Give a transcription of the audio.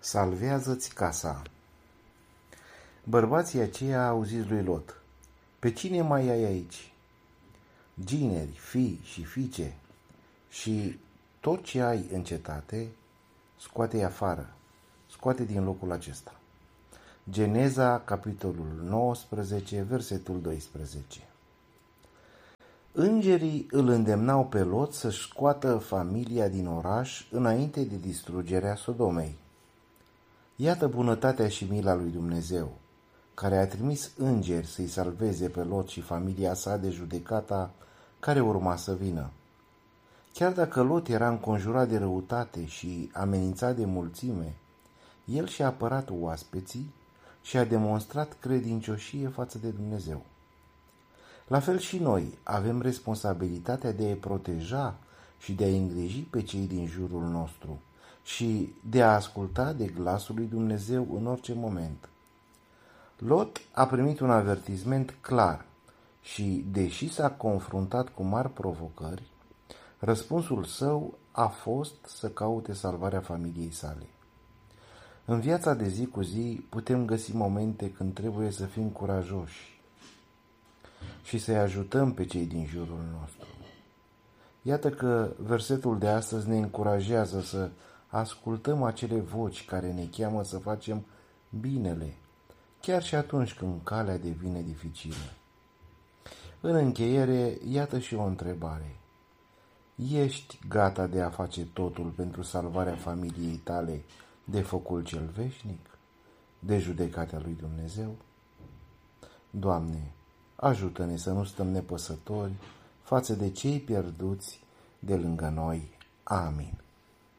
Salvează-ți casa. Bărbații aceia au zis lui Lot: pe cine mai ai aici? Gineri, fii și fiice și tot ce ai în cetate, scoate-i afară, scoate din locul acesta. Geneza, capitolul 19, versetul 12. Îngerii îl îndemnau pe Lot să-și scoată familia din oraș înainte de distrugerea Sodomei. Iată bunătatea și mila lui Dumnezeu, care a trimis îngeri să-i salveze pe Lot și familia sa de judecata care urma să vină. Chiar dacă Lot era înconjurat de răutate și amenințat de mulțime, el și-a apărat oaspeții și a demonstrat credincioșie față de Dumnezeu. La fel și noi avem responsabilitatea de a-i proteja și de a-i îngriji pe cei din jurul nostru și de a asculta de glasul lui Dumnezeu în orice moment. Lot a primit un avertisment clar și, deși s-a confruntat cu mari provocări, răspunsul său a fost să caute salvarea familiei sale. În viața de zi cu zi putem găsi momente când trebuie să fim curajoși și să-i ajutăm pe cei din jurul nostru. Iată că versetul de astăzi ne încurajează să ascultăm acele voci care ne cheamă să facem binele, chiar și atunci când calea devine dificilă. În încheiere, iată și o întrebare. Ești gata de a face totul pentru salvarea familiei tale de focul cel veșnic, de judecata lui Dumnezeu? Doamne, ajută-ne să nu stăm nepăsători față de cei pierduți de lângă noi. Amin.